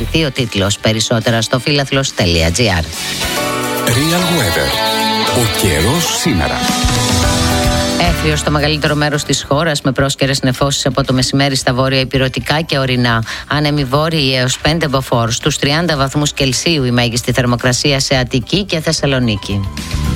αυξηθεί ο τίτλος. Περισσότερα στο philathlos.gr. Real Weather. Ο καιρός σήμερα. Έφριο στο μεγαλύτερο μέρος της χώρας με πρόσκαιρες νεφώσεις από το μεσημέρι στα βόρεια ηπειρωτικά και ορεινά. Άνεμοι βόρειοι έως 5 μποφόρ. Στους 30 βαθμούς Κελσίου η μέγιστη θερμοκρασία σε Αττική και Θεσσαλονίκη.